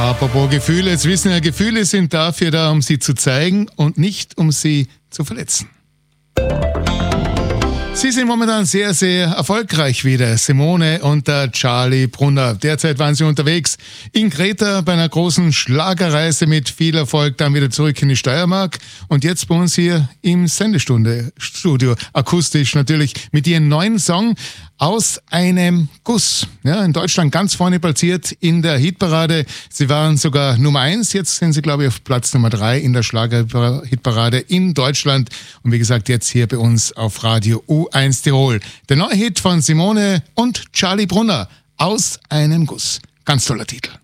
Apropos Gefühle, jetzt wissen wir, Gefühle sind dafür da, um sie zu zeigen und nicht um sie zu verletzen. Sie sind momentan sehr, sehr erfolgreich wieder, Simone und der Charlie Brunner. Derzeit waren sie unterwegs in Kreta bei einer großen Schlagerreise mit viel Erfolg, dann wieder zurück in die Steiermark und jetzt bei uns hier im Sendestunde-Studio, akustisch natürlich, mit ihrem neuen Song Aus einem Guss. Ja, in Deutschland ganz vorne platziert in der Hitparade. Sie waren sogar Nummer 1, jetzt sind sie, glaube ich, auf Platz Nummer 3 in der Schlager-Hitparade in Deutschland. Und wie gesagt, jetzt hier bei uns auf Radio U1 Tirol. Der neue Hit von Simone und Charlie Brunner, Aus einem Guss. Ganz toller Titel.